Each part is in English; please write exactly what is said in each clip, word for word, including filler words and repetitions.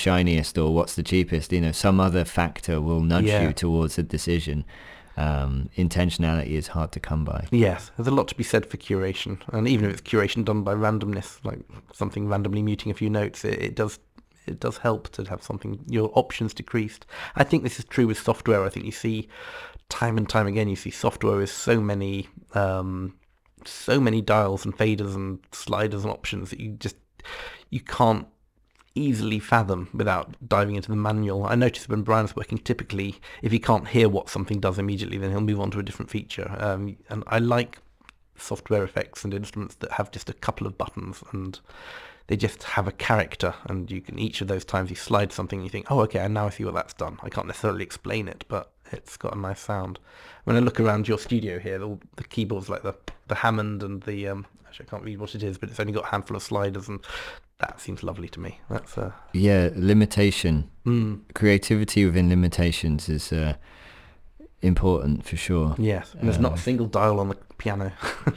shiniest or what's the cheapest. You know, some other factor will nudge Yeah. you towards a decision. Um, intentionality is hard to come by. Yes, there's a lot to be said for curation, and even if it's curation done by randomness, like something randomly muting a few notes, it, it does it does help to have something, your options decreased. I think this is true with software. I think you see time and time again, you see software with so many um, so many dials and faders and sliders and options that you just you can't easily fathom without diving into the manual. I notice when Brian's working, typically if he can't hear what something does immediately, then he'll move on to a different feature. Um, and I like software effects and instruments that have just a couple of buttons and they just have a character, and you can, each of those times you slide something and you think, oh okay, and now I see what that's done. I can't necessarily explain it, but it's got a nice sound. When I look around your studio here, the, the keyboards like the the Hammond and the um, actually I can't read what it is, but it's only got a handful of sliders, and that seems lovely to me. That's uh Yeah, limitation. mm, Creativity within limitations is uh, important for sure. yes, and there's not Uh, a single dial on the piano.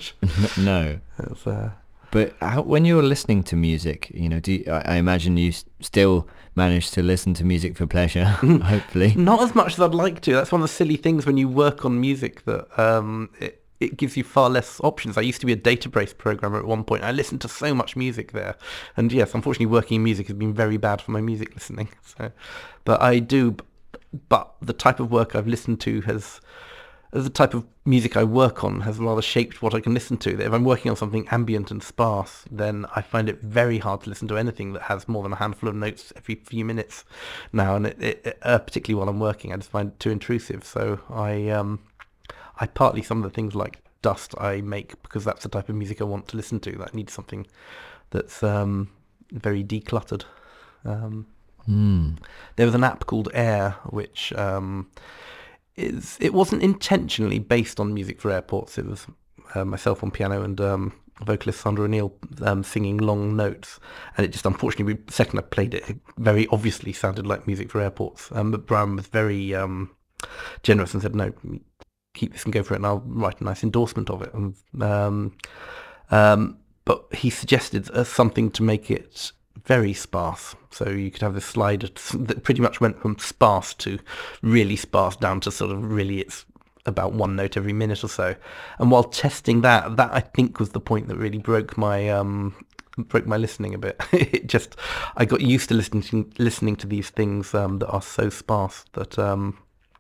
No. It's, uh, But how, when you're listening to music, you know, do you, I, I imagine you s- still manage to listen to music for pleasure, hopefully. not as much as I'd like to. That's one of the silly things when you work on music, that um, it, it gives you far less options. I used to be a database programmer at one point. I listened to so much music there. And yes, unfortunately, working in music has been very bad for my music listening. So, but I do, but the type of work I've listened to has, the type of music I work on has rather shaped what I can listen to. That if I'm working on something ambient and sparse, then I find it very hard to listen to anything that has more than a handful of notes every few minutes now. And it, it, uh, particularly while I'm working, I just find it too intrusive. So I, um, I partly some of the things like Dust I make because that's the type of music I want to listen to. That needs something that's um, very decluttered. Um, Hmm. there was an app called Air, which um, is it wasn't intentionally based on music for airports. It was uh, myself on piano and um, vocalist Sandra O'Neill um, singing long notes, and it just unfortunately, the second I played it, it very obviously sounded like music for airports. Um, but Brian was very um, generous and said, "No, keep this and go for it, and I'll write a nice endorsement of it." And, um, um, but he suggested uh, something to make it very sparse, so you could have this slide that pretty much went from sparse to really sparse down to sort of really it's about one note every minute or so. And while testing that, that I think was the point that really broke my um, broke my listening a bit. It just I got used to listening to, listening to these things um, that are so sparse that um,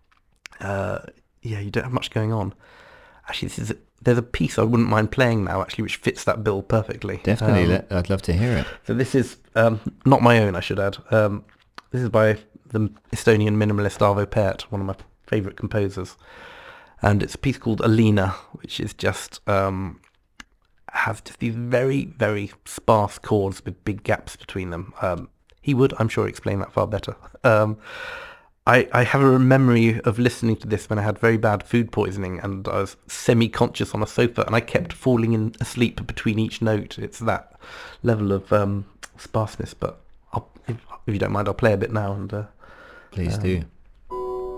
uh, yeah, you don't have much going on. Actually, this is a, there's a piece I wouldn't mind playing now, actually, which fits that bill perfectly. Definitely, Um, let, I'd love to hear it. so this is um, not my own, I should add. Um, this is by the Estonian minimalist Arvo Pärt, one of my favourite composers. And it's a piece called Alina, which is just um, has just these very, very sparse chords with big gaps between them. Um, he would, I'm sure, explain that far better. Um, I, I have a memory of listening to this when I had very bad food poisoning and I was semi-conscious on a sofa and I kept falling in asleep between each note. It's that level of um, sparseness, but I'll, if, if you don't mind, I'll play a bit now. And uh, Please um, do.